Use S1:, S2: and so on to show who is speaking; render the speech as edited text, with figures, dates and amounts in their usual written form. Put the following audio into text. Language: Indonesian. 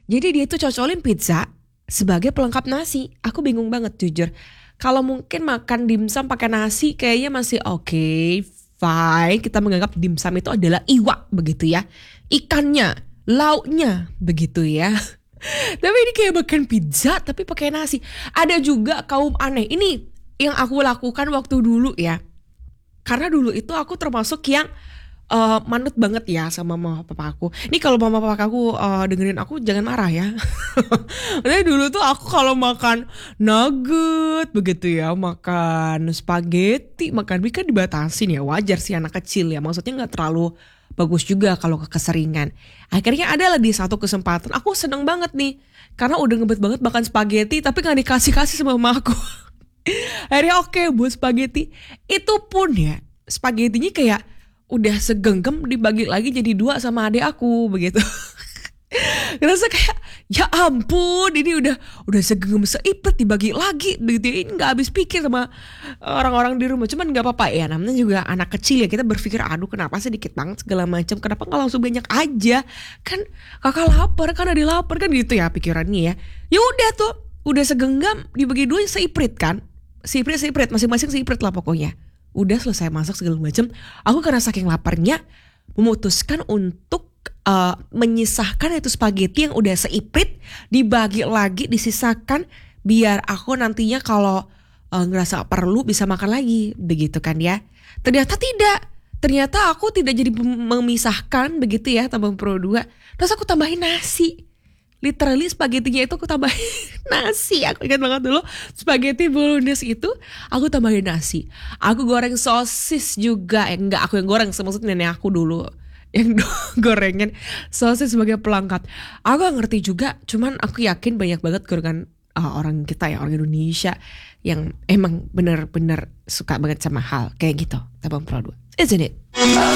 S1: Jadi dia tuh cocolin pizza sebagai pelengkap nasi. Aku bingung banget jujur. Kalau mungkin makan dimsum pakai nasi kayaknya masih oke, fine. Kita menganggap dimsum itu adalah iwak begitu ya. Ikannya, lauknya begitu ya. Tapi ini kayak makan pizza tapi pakai nasi. Ada juga kaum aneh. Ini yang aku lakukan waktu dulu ya. Karena dulu itu aku termasuk yang manut banget ya sama mama papa aku. Ini kalau mama papa aku dengerin aku jangan marah ya. Tapi dulu tuh aku kalau makan nugget begitu ya, makan spaghetti, makan mie kan dibatasin ya. Wajar sih anak kecil ya. Maksudnya nggak terlalu bagus juga kalau keseringan. Akhirnya adalah di satu kesempatan aku seneng banget nih. Karena udah ngebet banget makan spaghetti tapi gak dikasih-kasih sama mama aku. Akhirnya oke, buat spaghetti. Itu pun ya spagettinya kayak udah segenggam dibagi lagi jadi 2 sama adik aku begitu. Ngerasa kayak ya ampun ini udah segenggam seipet dibagi lagi begitu. Ini gak habis pikir sama orang-orang di rumah. Cuman gak apa-apa ya, namanya juga anak kecil ya. Kita berpikir aduh kenapa sih dikit banget segala macam. Kenapa gak langsung banyak aja. Kan kakak lapar, kan adik lapar kan gitu ya pikirannya ya. Ya udah tuh udah segenggam dibagi 2 seiprit kan. Seiprit masing-masing seiprit lah pokoknya. Udah selesai masak segala macam, aku karena saking laparnya memutuskan untuk menyisahkan itu spaghetti yang udah seiprit dibagi lagi, disisakan biar aku nantinya kalau ngerasa perlu bisa makan lagi begitu kan ya. Ternyata tidak. Ternyata aku tidak jadi memisahkan begitu ya tambah pro 2. Terus aku tambahin nasi. Literally spagettinya itu aku tambahin nasi. Aku ingat banget dulu spaghetti bolognese itu aku tambahin nasi. Aku goreng sosis juga. Enggak aku yang goreng, maksudnya nenek aku dulu yang gorengin sosis sebagai pelengkap. Aku gak ngerti juga, cuman aku yakin banyak banget gorengan orang kita ya, orang Indonesia yang emang bener-bener suka banget sama hal kayak gitu. Tabang Pro 2, isn't it?